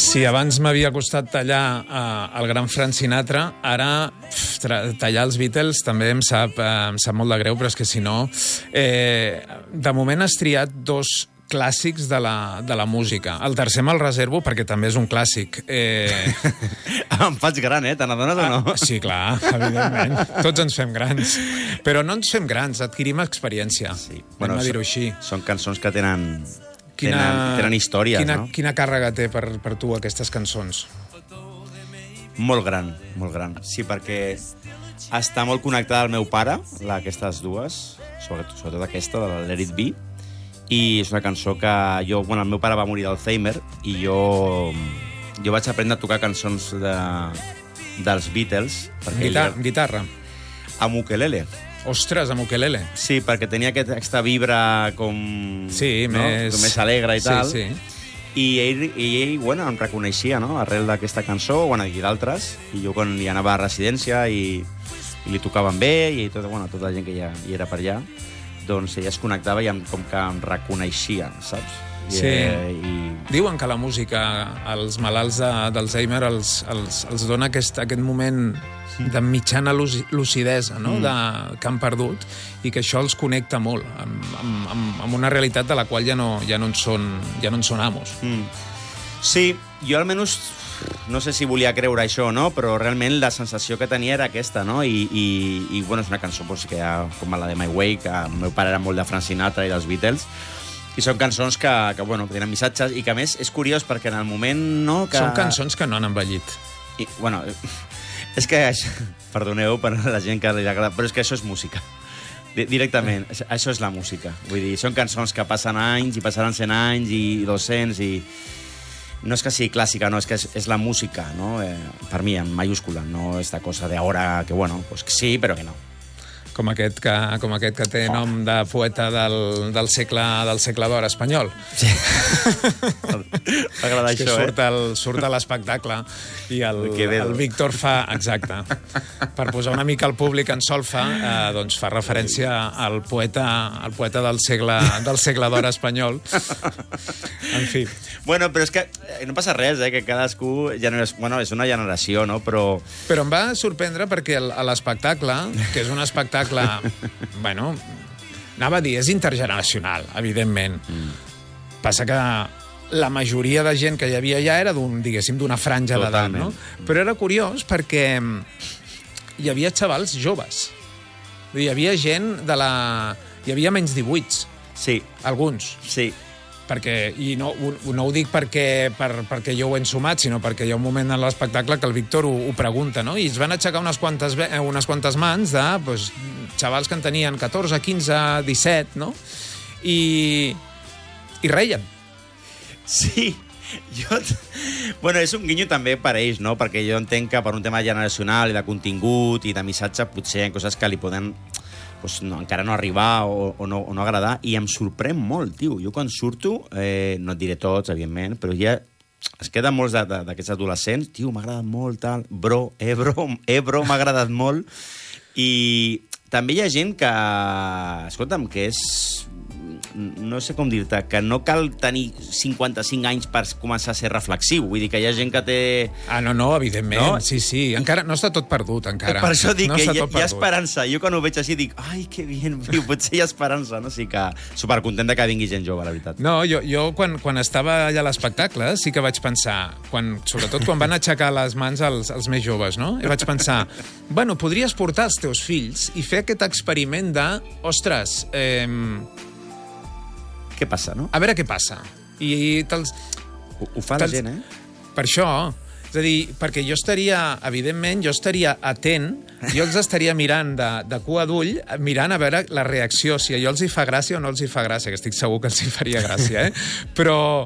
Si abans m'havia costat tallar el gran Frank Sinatra, ara tallar els Beatles també em sap molt de greu, però és que si no... de moment has triat dos clàssics de la música. El tercer me'l reservo perquè també és un clàssic. Em faig gran, Te n'adones o no? Sí, clar, evidentment. Tots ens fem grans. Però no ens fem grans, adquirim experiència. Sí. Anem a dir-ho així. Són cançons que tenen històries, no? Quina càrrega té per tu aquestes cançons? Molt gran, molt gran. Sí, perquè està molt connectada al meu pare, aquestes dues, sobretot aquesta, de la Let It Be, i és una cançó que jo... Bueno, el meu pare va morir d'Alzheimer i jo vaig aprendre a tocar cançons dels Beatles. Guitarra? Amb ukelele. Ostres, amb ukelele. Sí, perquè tenia aquesta vibra com... Sí, no? Com més alegre i tal. Sí. I ell, bueno, em reconeixia, no?, arrel d'aquesta cançó, bueno, i d'altres, i jo quan hi anava a residència i li tocaven bé, i tota la gent que ja hi era per allà, doncs ella es connectava i com que em reconeixia, saps? Sí. Diuen que la música als malalts d'Alzheimer els dona aquest moment de mitjana lucidesa, no?, que han perdut, i que això els connecta molt amb una realitat de la qual ja no en són amos. Sí, jo almenys no sé si volia creure això o no, però realment la sensació que tenia era aquesta, no? I bueno, és una cançó que com la de My Way, que el meu pare era molt de Frank Sinatra i dels Beatles, i són cançons que tenen missatges, i que a més és curiós perquè en el moment... no, que... Són cançons que no han envellit. Bueno, és que... Perdoneu per la gent que li agrada, però és que això és música. Directament, això és la música. Vull dir, són cançons que passen anys i passaran 100 anys i 200 i... No és que sigui clàssica, no, és que és la música, no? Per mi, en mayúscula, no esta cosa de ahora que, bueno, pues que sí, però que no. Com aquest que té nom de poeta del segle d'or espanyol. Sí. M'agrada això, surt a l'espectacle i el Víctor fa... Exacte. Per posar una mica el públic en solfa, doncs fa referència al poeta del segle d'or espanyol. En fi. Bueno, però és que no passa res, que cadascú... Bueno, és una generació, no? Però em va sorprendre perquè a l'espectacle, que és un espectacle... Bueno, anava a dir, és intergeneracional, evidentment. Passa que la majoria de gent que hi havia allà era d'una franja d'edat, no? Però era curiós perquè hi havia xavals joves. Hi havia gent hi havia menys 18. Sí. Alguns. Sí. I no ho dic perquè jo ho he ensumat, sinó perquè hi ha un moment en l'espectacle que el Víctor ho pregunta, no? I es van aixecar unes quantes mans de xavals que en tenien 14, 15, 17, no? I reien. Sí. Bueno, és un guinyo també per ells, no? Perquè jo entenc que per un tema generacional i de contingut i de missatge potser hi ha coses que li poden... Pues encara no arribar o no agradar, i em sorprèn molt, tio. Jo quan surto, no et diré tots, evidentment, però ja es queden molts d'aquests adolescents, tio, m'ha agradat molt, tal, Ebro m'ha agradat molt, i també hi ha gent que, escolta'm, que és... No sé com dir-te, que no cal tenir 55 anys per començar a ser reflexiu. Vull dir que hi ha gent que té... No, evidentment, no? Sí. Encara no està tot perdut, encara. Per això dic que hi ha esperança. Jo quan ho veig així dic, ai, que bien, potser hi ha esperança, no? Sí que supercontent que vingui gent jove, la veritat. No, jo quan estava allà a l'espectacle sí que vaig pensar, sobretot quan van aixecar les mans els més joves, no? I vaig pensar, bueno, podries portar els teus fills i fer aquest experiment de, ostres, què passa, no? A veure què passa. Ho fa la gent, Per això, és a dir, perquè evidentment, jo estaria atent, jo els estaria mirant de cua d'ull, mirant a veure la reacció, si a allò els hi fa gràcia o no els hi fa gràcia, que estic segur que els hi faria gràcia, però